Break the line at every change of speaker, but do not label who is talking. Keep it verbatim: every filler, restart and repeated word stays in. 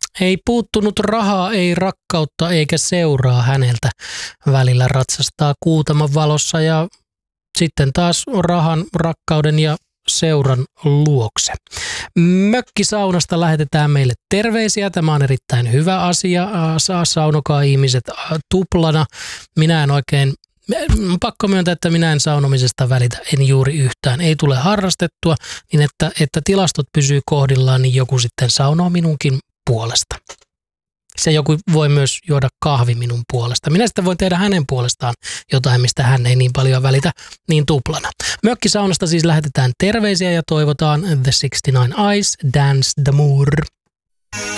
Ei puuttunut rahaa, ei rakkautta eikä seuraa häneltä. Välillä ratsastaa Kuutaman valossa ja sitten taas rahan, rakkauden ja seuran luokse. Mökkisaunasta lähetetään meille terveisiä. Tämä on erittäin hyvä asia. Saa saunokaa ihmiset tuplana. Minä en oikein, pakko myöntää, että minä en saunomisesta välitä, en juuri yhtään. Ei tule harrastettua, niin että, että tilastot pysyy kohdillaan, niin joku sitten saunoo minunkin puolesta. Se joku voi myös juoda kahvi minun puolesta. Minä sitten voin tehdä hänen puolestaan jotain, mistä hän ei niin paljon välitä, niin tuplana. Mökkisaunasta siis lähetetään terveisiä ja toivotaan The sixty-nine Eyes, Dance the Moor.